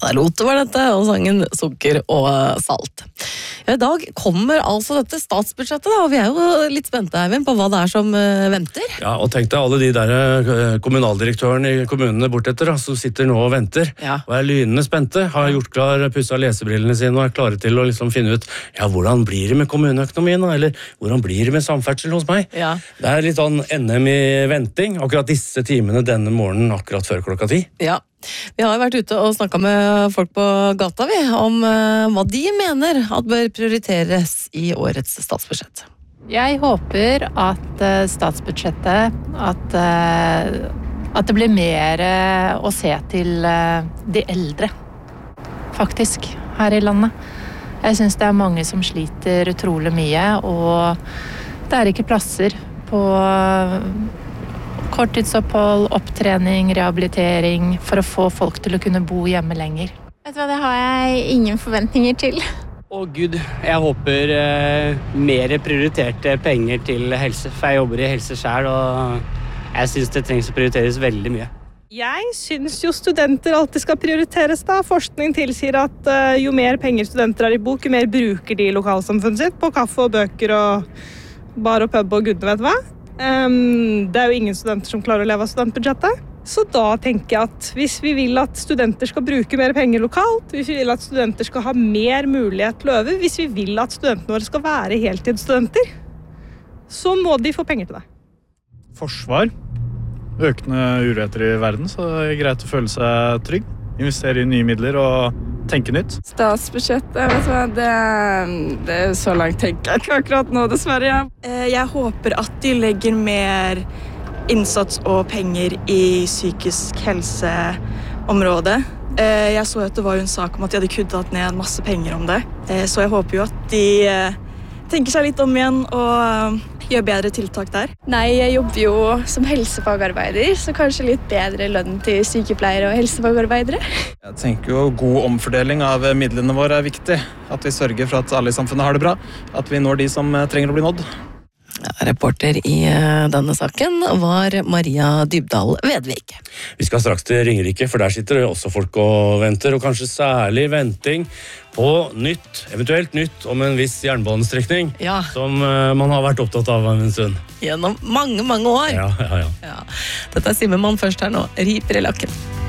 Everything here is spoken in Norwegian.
Det er Lotto var dette, og sangen Sukker og salt. Ja, i dag kommer altså dette statsbudsjettet, da, og vi er jo litt spente, Eivind, på hva det er som venter. Ja, og tenk deg alle de der kommunaldirektørene i kommunene bortetter, da, som sitter nå og venter, og er lynende spente, har gjort klar, pusset lesebrillene sine og er klare til å liksom finne ut, ja, hvordan blir det med kommuneøkonomien, eller hvordan blir det med samferdsel hos meg? Ja. Det er litt sånn NM i venting, akkurat disse timene denne morgenen, akkurat før 10:00. Ja. Vi har jo vært ute og snakket med folk på gata om hva de mener at bør prioriteres i årets statsbudsjett. Jeg håper at statsbudsjettet, at det blir mer å se til de eldre, faktisk, her i landet. Jeg synes det er mange som sliter utrolig mye, og det er ikke plasser på korttidsopphold, opptrening, rehabilitering, for å få folk til å kunne bo hjemme lenger. Vet du hva, det har jeg ingen forventninger til. Å Gud, jeg håper mer prioriterte penger til helse, for jeg jobber i helse selv, og jeg synes det trengs å prioriteres veldig mye. Jeg synes jo studenter alltid skal prioriteres da. Forskning tilsier at jo mer penger studenter har i bok, jo mer bruker de lokalsamfunnet sitt på kaffe og bøker og bar og pub og gudene vet hva. Det er jo ingen studenter som klarer å leve av studentbudsjettet. Så da tenker jeg at hvis vi vil at studenter skal bruke mer penger lokalt, hvis vi vil at studenter skal ha mer mulighet til å øve, hvis vi vil at studentene våre skal være heltidsstudenter, så må de få penger til det. Forsvar. Økende uretter i verden, så det er greit å føle seg trygg. Investere i nye midler og tenke nytt. Statsbudsjettet, vet du hva, det er så langt tenker jeg ikke akkurat nå, dessverre. Jeg håper at de legger mer innsats og penger i psykisk helseområdet. Jeg så at det var jo en sak om at de hadde kuttet ned masse penger om det. Så jeg håper jo at de tenker seg litt om igjen og gjør bedre tiltak der. Nei, jeg jobber jo som helsefagarbeider, så kanskje litt bedre lønn til sykepleiere og helsefagarbeidere. Jeg tenker jo god omfordeling av midlene våre er viktig. At vi sørger for at alle i samfunnet har det bra. At vi når de som trenger å bli nådd. Ja, reporter i denne saken var Maria Dybdahl Vedvik. Vi skal straks til Ringerike, for der sitter også folk og venter, og kanskje særlig venting på nytt, eventuelt nytt, om en viss jernbanestrekning, som man har vært opptatt av en stund. Gjennom mange, mange år. Ja. Dette er Simmermann først her nå. Riper i lakken.